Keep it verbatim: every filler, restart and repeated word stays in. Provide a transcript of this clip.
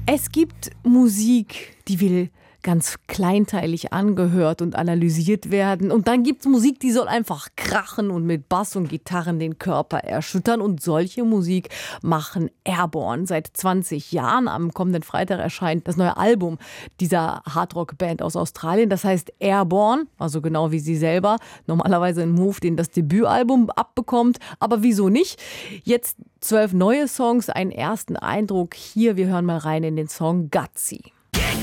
Es gibt Musik, die will ganz kleinteilig angehört und analysiert werden. Und dann gibt es Musik, die soll einfach krachen und mit Bass und Gitarren den Körper erschüttern. Und solche Musik machen Airborne. Seit zwanzig Jahren, am kommenden Freitag erscheint das neue Album dieser Hardrock-Band aus Australien. Das heißt Airborne, also genau wie sie selber. Normalerweise ein Move, den das Debütalbum abbekommt. Aber wieso nicht? Jetzt zwölf neue Songs, einen ersten Eindruck hier. Wir hören mal rein in den Song Gutsy.